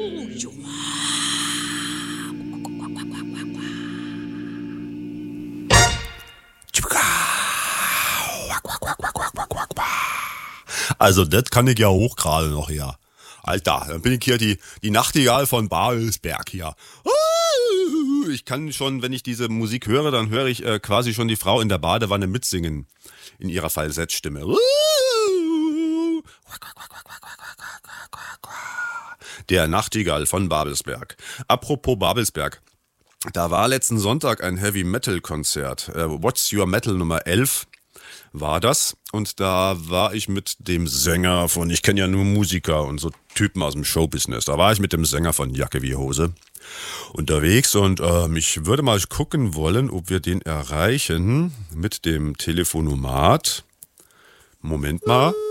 Also das kann ich ja auch gerade noch hier. Alter, dann bin ich hier die Nachtigall von Babelsberg hier. Ich kann schon, wenn ich diese Musik höre, dann höre ich quasi schon die Frau in der Badewanne mitsingen. In ihrer Falsettstimme. Der Nachtigall von Babelsberg. Apropos Babelsberg. Da war letzten Sonntag ein Heavy-Metal-Konzert. What's Your Metal Nummer 11 war das. Und da war ich mit dem Sänger von, ich kenne ja nur Musiker und so Typen aus dem Showbusiness. Da war ich mit dem Sänger von Jacke wie Hose unterwegs und ich würde mal gucken wollen, ob wir den erreichen mit dem Telefonomat. Moment mal.